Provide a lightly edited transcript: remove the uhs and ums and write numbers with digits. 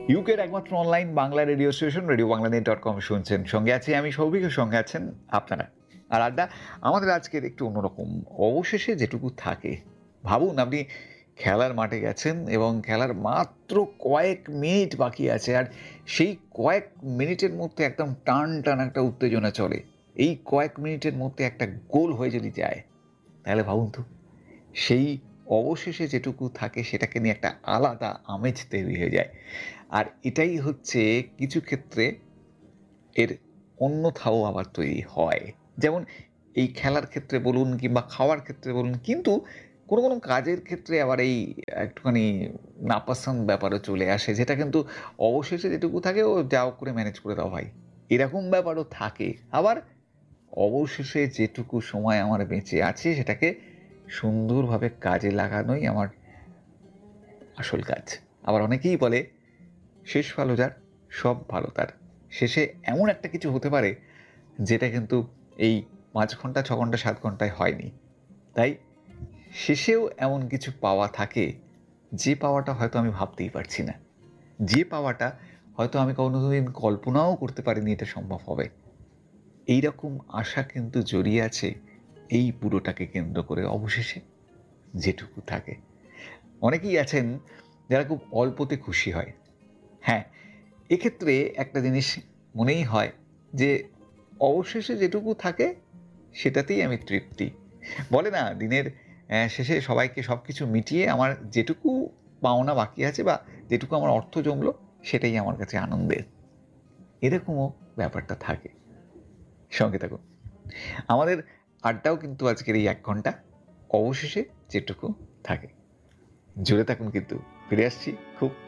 ইউকের একমাত্র online Bangla radio station RadioBanglaNet.com শুনছেন। সঙ্গে আছি আমি সৌভিকের, সঙ্গে আছেন আপনারা। আর আড্ডা আমাদের আজকের একটু অন্যরকম। অবশেষে যেটুকু থাকে, ভাবুন আপনি খেলার মাঠে গেছেন এবং খেলার মাত্র কয়েক মিনিট বাকি আছে, আর সেই কয়েক মিনিটের মধ্যে একদম টান টান একটা উত্তেজনা চলে। এই কয়েক মিনিটের মধ্যে একটা গোল হয়ে যদি যায়, তাহলে ভাবুন তো সেই অবশেষে যেটুকু থাকে সেটাকে নিয়ে একটা আলাদা আমেজ তৈরি হয়ে যায়। আর এটাই হচ্ছে কিছু ক্ষেত্রে এর অন্যথাও আবার তৈরি হয়। যেমন এই খেলার ক্ষেত্রে বলুন কিংবা খাওয়ার ক্ষেত্রে বলুন, কিন্তু কোনো কোনো কাজের ক্ষেত্রে আবার এই একটুখানি নাপসন্দ ব্যাপারও চলে আসে, যেটা কিন্তু অবশেষে যেটুকু থাকে ও যাও করে ম্যানেজ করে দাও ভাই, এরকম ব্যাপারও থাকে। আবার অবশেষে যেটুকু সময় আমার বেঁচে আছে সেটাকে সুন্দরভাবে কাজে লাগানোই আমার আসল কাজ। আবার অনেকেই বলে শেষ ভালো যার সব ভালো তার। শেষে এমন একটা কিছু হতে পারে যেটা কিন্তু এই ৫ ঘন্টা ৬ ঘন্টা ৭ ঘন্টায় হয়নি। তাই শেষেও এমন কিছু পাওয়া থাকে যে পাওয়াটা হয়তো আমি ভাবতেই পারছি না, যে পাওয়াটা হয়তো আমি কোনোদিন কল্পনাও করতে পারিনি এটা সম্ভব হবে। এই রকম আশা কিন্তু জড়িয়ে আছে এই পুরোটাকে কেন্দ্র করে অবশেষে যেটুকু থাকে। অনেকেই আছেন যারা খুব অল্পতে খুশি হয়। হ্যাঁ, এক্ষেত্রে একটা জিনিস মনেই হয় যে অবশেষে যেটুকু থাকে সেটাতেই আমি তৃপ্তি। বলে না, দিনের শেষে সবাইকে সব কিছু মিটিয়ে আমার যেটুকু পাওনা বাকি আছে বা যেটুকু আমার অর্থ জমলো সেটাই আমার কাছে আনন্দের। এরকমও ব্যাপারটা থাকে। সঙ্গে থাকুন। আমাদের আড্ডাও কিন্তু আজকের এই ১ ঘন্টা অবশেষে যেটুকু থাকে। জুড়ে থাকুন, কিন্তু ফিরে আসছি খুব